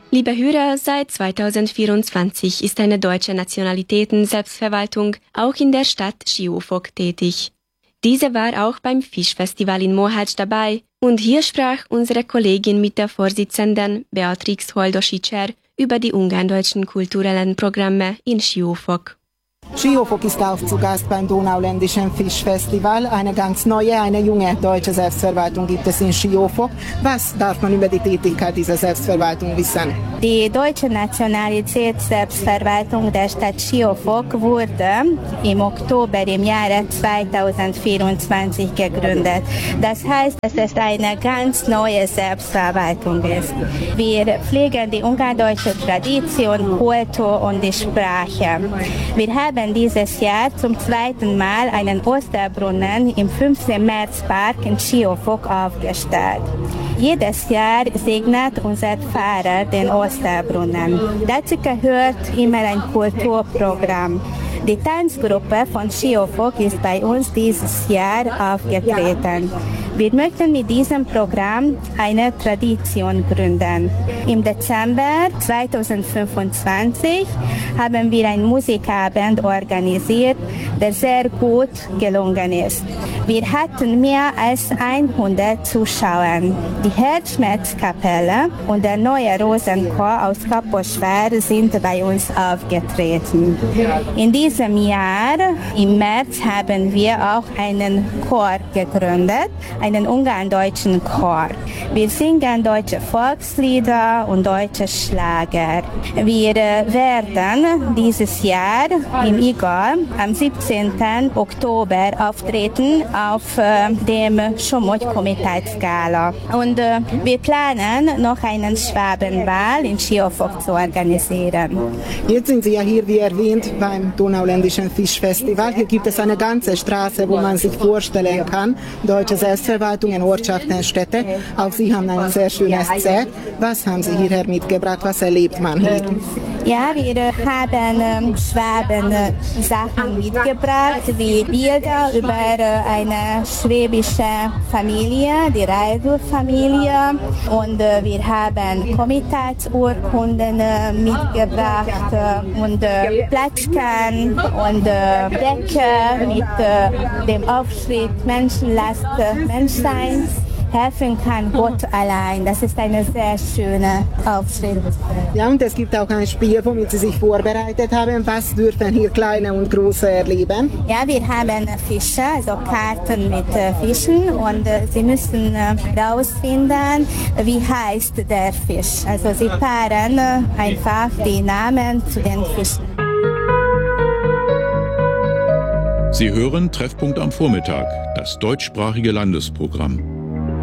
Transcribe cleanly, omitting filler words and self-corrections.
Liebe Hörer, seit 2024 ist eine deutsche Nationalitäten-Selbstverwaltung auch in der Stadt Schiofok tätig. Diese war auch beim Fischfestival in Mohács dabei und hier sprach unsere Kollegin mit der Vorsitzenden Beatrix Holdositscher über die ungarndeutschen kulturellen Programme in Schiofok. Schiofok ist auch zu Gast beim Donauländischen Fischfestival. Eine ganz neue, eine junge deutsche Selbstverwaltung gibt es in Schiofok. Was darf man über die Tätigkeit dieser Selbstverwaltung wissen? Die deutsche Nationalitäts-Selbstverwaltung der Stadt Schiofok wurde im Oktober im Jahre 2024 gegründet. Das heißt, dass es eine ganz neue Selbstverwaltung ist. Wir pflegen die ungardeutsche Tradition, Kultur und die Sprache. Wir haben dieses Jahr zum zweiten Mal einen Osterbrunnen im 15. Märzpark in Schiofok aufgestellt. Jedes Jahr segnet unser Pfarrer den Osterbrunnen. Dazu gehört immer ein Kulturprogramm. Die Tanzgruppe von Schiofok ist bei uns dieses Jahr aufgetreten. Wir möchten mit diesem Programm eine Tradition gründen. Im Dezember 2025 haben wir einen Musikabend organisiert, der sehr gut gelungen ist. Wir hatten mehr als 100 Zuschauer. Die Herzschmerzkapelle und der neue Rosenchor aus Kaposvár sind bei uns aufgetreten. In diesem Jahr, im März, haben wir auch einen Chor gegründet, einen ungarndeutschen Chor. Wir singen deutsche Volkslieder und deutsche Schlager. Wir werden dieses Jahr im Igor am 17. Oktober auftreten auf dem Somogy-Komitätsgala. Und wir planen noch einen Schwabenball in Schiofok zu organisieren. Jetzt sind Sie ja hier, wie erwähnt, beim Donauländischen Fischfestival. Hier gibt es eine ganze Straße, wo man sich vorstellen kann, deutsche Selbstverwaltungen, Ortschaften, Städte. Auch Sie haben ein sehr schönes Zelt. Was haben Sie hierher mitgebracht? Was erlebt man hier? Ja, wir haben Schwaben-Sachen mitgebracht, wie Bilder über eine schwäbische Familie, die Reiser-Familie. Und wir haben Komitatsurkunden mitgebracht und Platschkan und Decke mit dem Aufschrift Menschen lasst Menschseins. Helfen kann Gott allein. Das ist eine sehr schöne Aufschrift. Ja, und es gibt auch ein Spiel, womit Sie sich vorbereitet haben. Was dürfen hier Kleine und Große erleben? Ja, wir haben Fische, also Karten mit Fischen und Sie müssen herausfinden, wie heißt der Fisch. Also Sie paaren einfach die Namen zu den Fischen. Sie hören Treffpunkt am Vormittag, das deutschsprachige Landesprogramm.